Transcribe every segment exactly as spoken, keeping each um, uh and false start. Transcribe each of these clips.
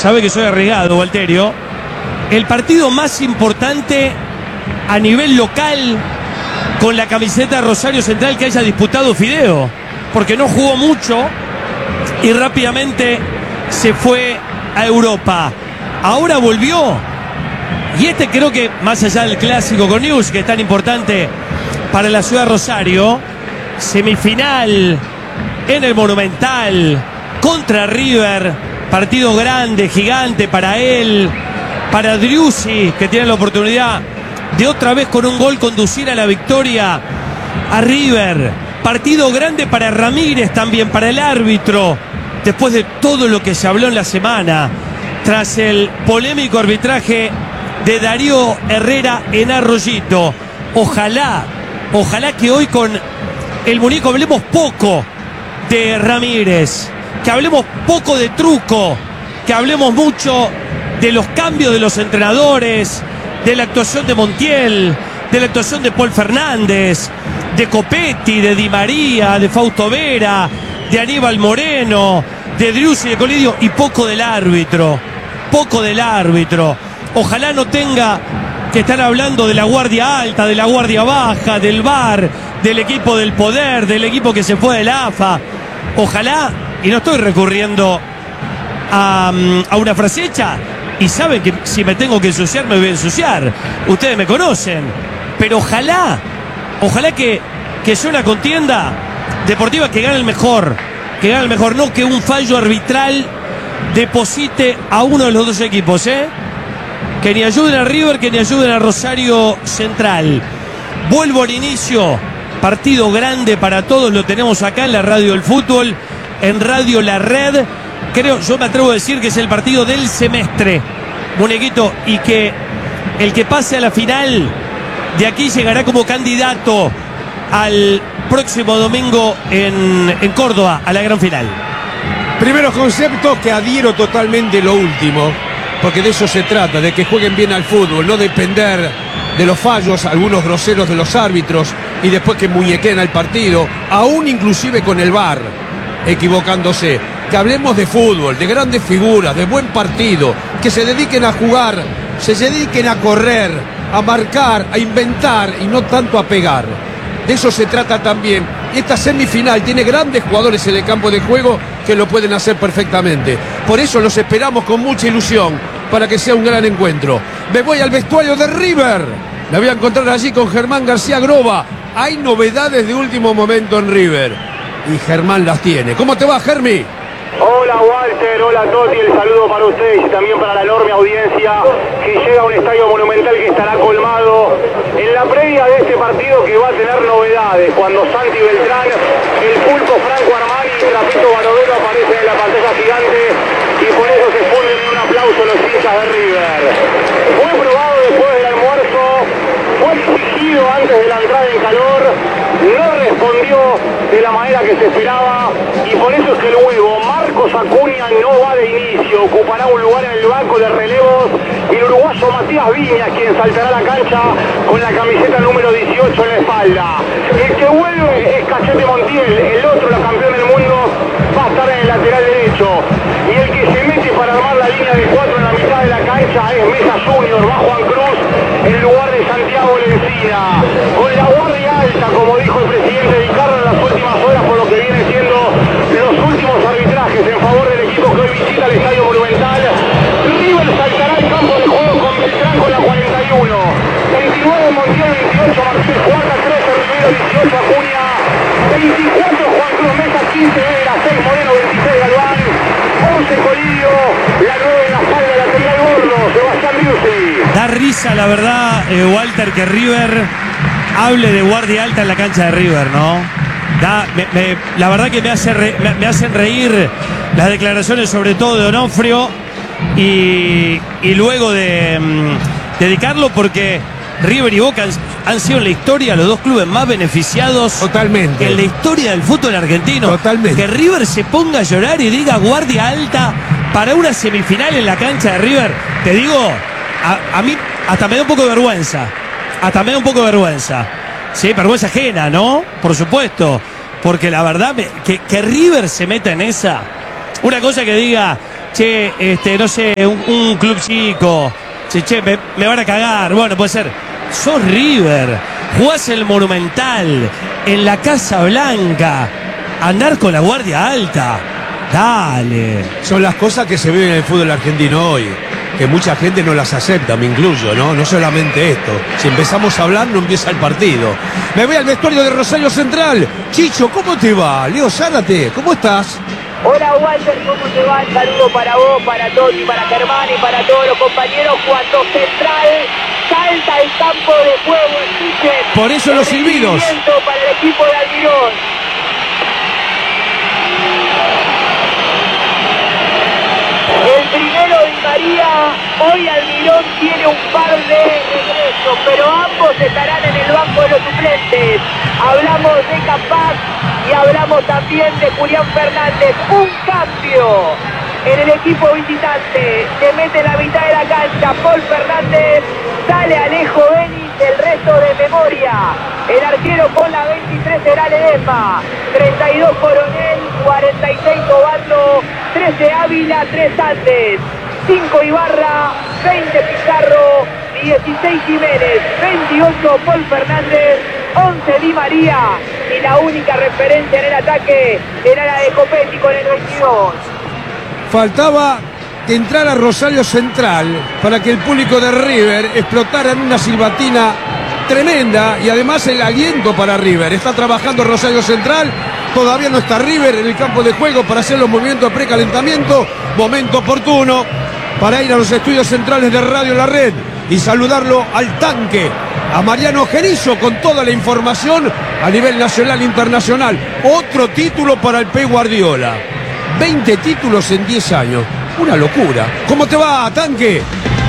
sabe que soy arriesgado, Walterio, el partido más importante a nivel local con la camiseta de Rosario Central que haya disputado Fideo, porque no jugó mucho y rápidamente se fue a Europa. Ahora volvió, y este creo que más allá del clásico con News, que es tan importante para la ciudad de Rosario, semifinal en el Monumental contra River, partido grande, gigante para él, para Driussi, que tiene la oportunidad de otra vez con un gol conducir a la victoria a River. Partido grande para Ramírez también, para el árbitro, después de todo lo que se habló en la semana, tras el polémico arbitraje de Darío Herrera en Arroyito. Ojalá, ojalá que hoy con el muñeco hablemos poco de Ramírez, que hablemos poco de Truco, que hablemos mucho de los cambios de los entrenadores, de la actuación de Montiel, de la actuación de Paul Fernández, de Copetti, de Di María, de Fausto Vera, de Aníbal Moreno, de Driussi, de Colidio, y poco del árbitro, poco del árbitro. Ojalá no tenga que estar hablando de la guardia alta, de la guardia baja, del V A R, del equipo del poder, del equipo que se fue de la A F A. Ojalá, y no estoy recurriendo a, a una frase hecha, y saben que si me tengo que ensuciar, me voy a ensuciar. Ustedes me conocen. Pero ojalá, ojalá que, que sea una contienda deportiva que gane el mejor. Que gane el mejor, no que un fallo arbitral deposite a uno de los dos equipos, ¿eh? Que ni ayuden a River, que ni ayuden a Rosario Central. Vuelvo al inicio. Partido grande para todos, lo tenemos acá en la Radio del Fútbol, en Radio La Red. Creo, yo me atrevo a decir que es el partido del semestre, muñequito, y que el que pase a la final de aquí llegará como candidato al próximo domingo en, en Córdoba, a la gran final. Primeros conceptos que adhiero totalmente lo último, porque de eso se trata, de que jueguen bien al fútbol, no depender de los fallos, algunos groseros de los árbitros, y después que muñequeen al partido, aún inclusive con el V A R, equivocándose. Que hablemos de fútbol, de grandes figuras, de buen partido, que se dediquen a jugar, se dediquen a correr, a marcar, a inventar y no tanto a pegar. De eso se trata también. Esta semifinal tiene grandes jugadores en el campo de juego que lo pueden hacer perfectamente. Por eso los esperamos con mucha ilusión para que sea un gran encuentro. Me voy al vestuario de River. Me voy a encontrar allí con Germán García Groba. Hay novedades de último momento en River y Germán las tiene. ¿Cómo te va, Germi? Hola Walter, hola Toti, el saludo para ustedes y también para la enorme audiencia que llega a un estadio monumental que estará colmado en la previa de este partido, que va a tener novedades cuando Santi Beltrán, el Pulpo Franco Armani y Trapito Barovero aparecen en la pantalla gigante, y por eso se funden en un aplauso los hinchas de River. Fue probado después del almuerzo, fue exigido antes de la entrada en calor, no respondió de la manera que se esperaba, y por eso es que el huevo Marcos Acuña no va de inicio, ocupará un lugar en el banco de relevos, y el uruguayo Matías Viñas, quien saltará a la cancha con la camiseta número dieciocho en la espalda. El que vuelve es Cachete Montiel, el otro, la campeón del mundo, va a estar en el lateral derecho, y el que se mete para armar la línea de cuatro en la mitad de la cancha es Mesa Junior, va Juan Cruz en lugar de Santiago Lencina, con la guardia alta, como dijo el presidente Ricardo en las últimas horas, por lo que viene siendo los últimos arbitrajes en favor del equipo que hoy visita el Estadio Monumental. River saltará al campo de juego con Beltrán con la cuarenta y uno, veintinueve Montiel, veintiocho Martínez Cuarta, trece Rivero, dieciocho Acuña, veinticuatro Juan Cruz Mesa, quince Vera, seis Moreno, veintiséis Galván, once Colidio, la nueve en la espalda de la lateral gordo, Sebastián Driussi. Da risa, la verdad, eh, Walter, que River hable de guardia alta en la cancha de River, ¿no? Da, me, me, la verdad que me, hace re, me, me hacen reír las declaraciones, sobre todo de Onofrio, y, y luego de um, dedicarlo, porque River y Boca han, han sido en la historia los dos clubes más beneficiados. Totalmente. En la historia del fútbol argentino. Totalmente. Que River se ponga a llorar y diga guardia alta para una semifinal en la cancha de River. Te digo, a, a mí hasta me da un poco de vergüenza. Hasta me da un poco de vergüenza. Sí, vergüenza ajena, ¿no? Por supuesto. Porque la verdad, me, que, que River se meta en esa. Una cosa que diga, che, este, no sé, un, un club chico, che, che, me, me van a cagar, bueno, puede ser. Sos River, jugás el Monumental, en la Casa Blanca, andar con la guardia alta, dale. Son las cosas que se viven en el fútbol argentino hoy, que mucha gente no las acepta, me incluyo, ¿no? No solamente esto. Si empezamos a hablar, no empieza el partido. Me voy al vestuario de Rosario Central. Chicho, ¿cómo te va? Leo Zárate, ¿cómo estás? Hola Walter, ¿cómo te va? Un saludo para vos, para Toti, para Germán y para todos los compañeros. Cuando Central salta el campo de juego, escuchen. Por eso los silbidos. Para el equipo de Almirón. El primero Di María, hoy Almirón tiene un par de regresos, pero ambos estarán en el banco de los suplentes. Hablamos de Capaz y hablamos también de Julián Fernández. Un cambio en el equipo visitante. Se mete en la mitad de la cancha Paul Fernández, sale Alejo Benis, el resto de memoria. El arquero con la veintitrés será Ledesma, treinta y dos Coronel, cuarenta y seis Obando, trece Ávila, tres Andes, cinco Ibarra, veinte Pizarro, dieciséis Jiménez, veintiocho Paul Fernández, once Di María y la única referencia en el ataque era la de Copetti con el veintidós. Faltaba que entrara Rosario Central para que el público de River explotara en una silbatina tremenda y además el aliento para River. Está trabajando Rosario Central, todavía no está River en el campo de juego para hacer los movimientos de precalentamiento. Momento oportuno para ir a los estudios centrales de Radio La Red y saludarlo al tanque, a Mariano Gerizo, con toda la información a nivel nacional e internacional. Otro título para el Pep Guardiola. veinte títulos en diez años. Una locura. ¿Cómo te va, tanque?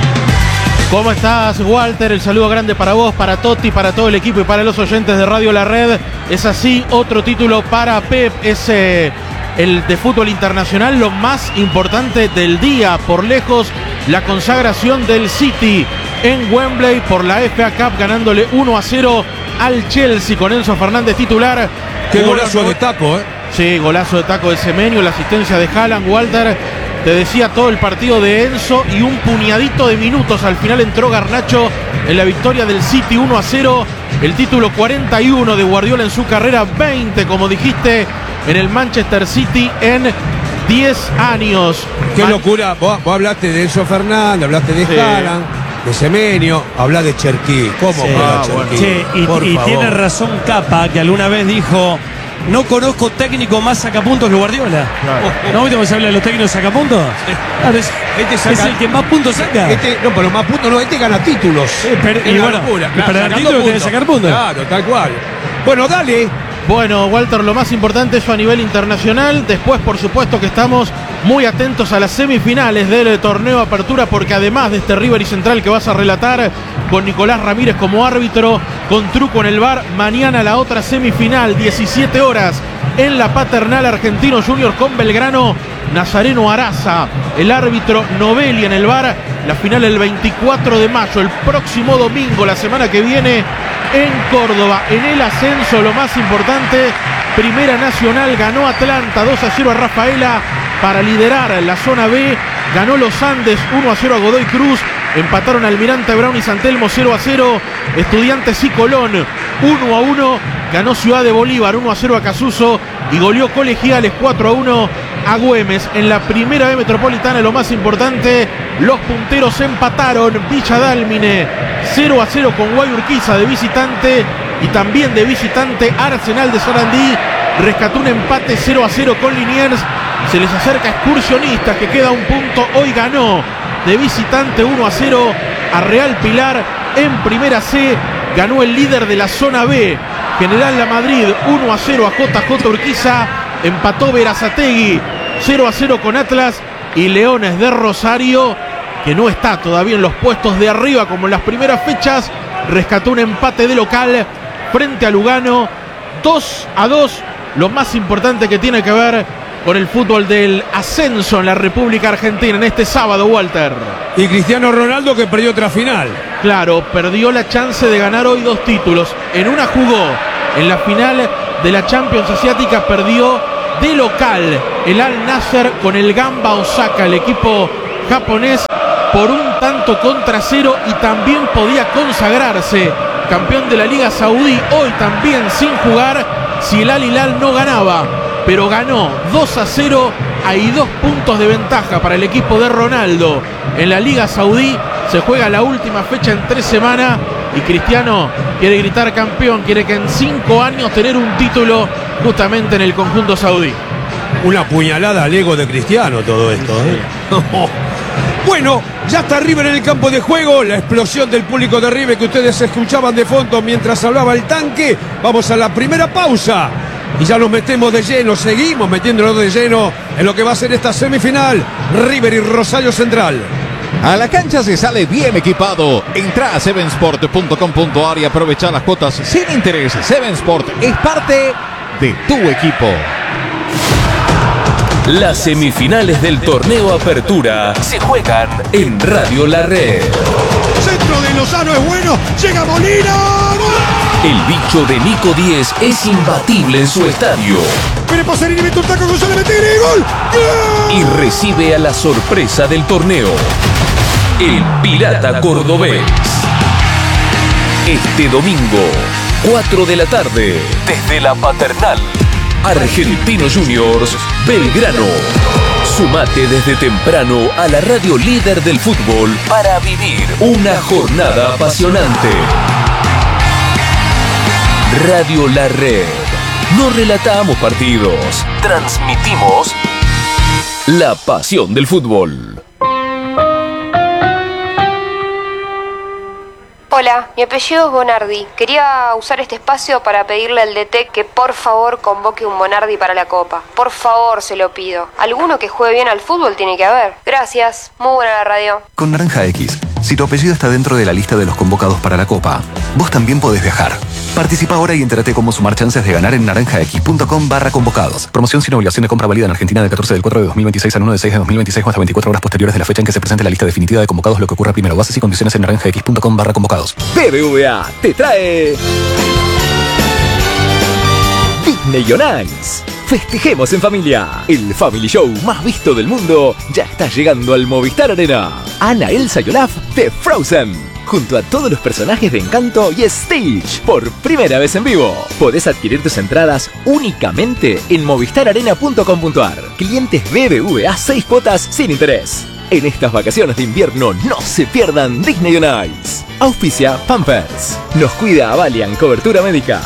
¿Cómo estás, Walter? El saludo grande para vos, para Totti, para todo el equipo y para los oyentes de Radio La Red. Es así, otro título para Pep. Es eh, el de fútbol internacional, lo más importante del día. Por lejos, la consagración del City en Wembley por la F A Cup, ganándole uno a cero al Chelsea con Enzo Fernández titular. Qué golazo de taco, ¿eh? Sí, golazo de taco de Semenyo, la asistencia de Haaland, Walter. Te decía todo el partido de Enzo y un puñadito de minutos. Al final entró Garnacho en la victoria del City uno a cero. El título cuarenta y uno de Guardiola en su carrera, veinte, como dijiste, en el Manchester City en diez años. Qué Man- locura. Vos, vos hablaste de Enzo Fernández, hablaste de Sí. Haaland, de Semenyo, hablás de Cherquí. ¿Cómo Sí. juega Ah, Cherquí? bueno. Che, y, Por y favor. tiene razón Capa, que alguna vez dijo: no conozco técnico más sacapuntos que Guardiola. Claro. ¿No viste cómo se habla de los técnicos sacapuntos? Claro, es, Este saca- es el que más puntos saca. Este, no, pero más puntos no, este gana títulos. pero- Es y una bueno, locura. y para ganar sacando títulos tiene que sacar puntos. Claro, tal cual. Bueno, dale. Bueno, Walter, lo más importante es a nivel internacional. Después, por supuesto, que estamos muy atentos a las semifinales del torneo Apertura, porque además de este River y Central que vas a relatar, con Nicolás Ramírez como árbitro, con Truco en el V A R, mañana la otra semifinal, diecisiete horas, en la Paternal, Argentino Junior con Belgrano, Nazareno Araza, el árbitro Novelli en el V A R. La final el veinticuatro de mayo, el próximo domingo, la semana que viene, en Córdoba. En el ascenso, lo más importante, Primera Nacional ganó Atlanta dos a cero a Rafaela para liderar la zona B. Ganó Los Andes uno a cero a Godoy Cruz. Empataron Almirante Brown y San Telmo cero a cero. Estudiantes y Colón uno a uno. Ganó Ciudad de Bolívar uno a cero a Casuso y goleó Colegiales cuatro a uno a Güemes. En la Primera B Metropolitana, lo más importante, los punteros empataron. Villa Dálmine cero a cero con Guayurquiza de visitante, y también de visitante Arsenal de Sarandí rescató un empate cero a cero con Liniers. Se les acerca Excursionistas, que queda un punto. Hoy ganó de visitante uno a cero a Real Pilar. En Primera C ganó el líder de la zona B, General La Madrid, uno a cero a J J Urquiza. Empató Berazategui cero a cero con Atlas, y Leones de Rosario, que no está todavía en los puestos de arriba como en las primeras fechas, rescató un empate de local frente a Lugano dos a dos. Lo más importante que tiene que ver con el fútbol del ascenso en la República Argentina en este sábado, Walter. Y Cristiano Ronaldo, que perdió otra final. Claro, perdió la chance de ganar hoy dos títulos. En una jugó en la final de la Champions Asiática, perdió de local el Al Nassr con el Gamba Osaka, el equipo japonés, por un tanto contra cero, y también podía consagrarse campeón de la Liga Saudí, hoy también sin jugar, si el Al Hilal no ganaba, pero ganó dos a cero. Hay dos puntos de ventaja para el equipo de Ronaldo en la Liga Saudí. Se juega la última fecha en tres semanas y Cristiano quiere gritar campeón, quiere que en cinco años tener un título justamente en el conjunto saudí. Una puñalada al ego de Cristiano todo esto, ¿eh? Bueno, ya está River en el campo de juego. La explosión del público de River que ustedes escuchaban de fondo mientras hablaba el tanque. Vamos a la primera pausa y ya nos metemos de lleno, seguimos metiéndonos de lleno en lo que va a ser esta semifinal, River y Rosario Central. A la cancha se sale bien equipado. Entra a seven sport punto com punto a r y aprovecha las cuotas sin interés. Seven Sport es parte de tu equipo. Las semifinales del torneo Apertura se juegan en Radio La Red. Centro de Lozano es bueno, llega Molina. El bicho de Nico Díez es imbatible en su estadio. Pero Pasarini mete un taco con González Metegui, gol. ¡Gol! Y recibe a la sorpresa del torneo, el Pirata Cordobés. Este domingo, cuatro de la tarde, desde la Paternal, Argentinos Juniors, Belgrano. Sumate desde temprano a la radio líder del fútbol para vivir una jornada apasionante. Radio La Red. No relatamos partidos, transmitimos la pasión del fútbol. Hola, mi apellido es Bonardi. Quería usar este espacio para pedirle al D T que por favor convoque un Bonardi para la Copa. Por favor, se lo pido. Alguno que juegue bien al fútbol tiene que haber. Gracias, muy buena la radio. Con Naranja X, si tu apellido está dentro de la lista de los convocados para la Copa, vos también podés viajar. Participa ahora y entérate cómo sumar chances de ganar en naranjax.com barra convocados. Promoción sin obligación de compra válida en Argentina del catorce del cuatro de dos mil veintiséis al uno de seis de dos mil veintiséis o hasta veinticuatro horas posteriores de la fecha en que se presente la lista definitiva de convocados, lo que ocurra primero. Bases y condiciones en naranjax.com barra convocados. B B V A te trae Disney on Ice. Festejemos en familia. El Family Show más visto del mundo ya está llegando al Movistar Arena. Anna, Elsa y Olaf de Frozen, junto a todos los personajes de Encanto y Stitch, por primera vez en vivo. Podés adquirir tus entradas únicamente en movistar arena punto com punto a r. Clientes B B V A, seis cuotas sin interés. En estas vacaciones de invierno no se pierdan Disney on Ice. Auspicia Pampers. Nos cuida Avalian, cobertura médica.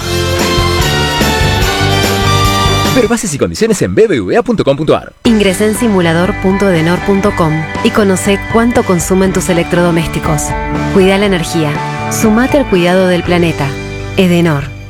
Ver bases y condiciones en b b v a punto com punto a r. Ingresá en simulador punto edenor punto com y conoce cuánto consumen tus electrodomésticos. Cuida la energía. Sumate al cuidado del planeta. Edenor.